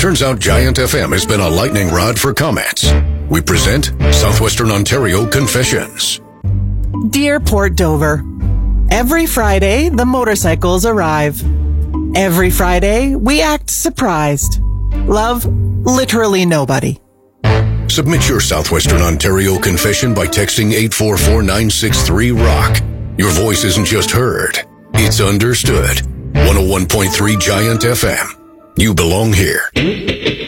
Turns out Giant FM has been a lightning rod for comments. We present Southwestern Ontario Confessions. Dear Port Dover, every Friday the motorcycles arrive. Every Friday we act surprised. Love literally nobody. Submit your Southwestern Ontario confession by texting 844-963-ROCK. Your voice isn't just heard, it's understood. 101.3 Giant FM. You belong here.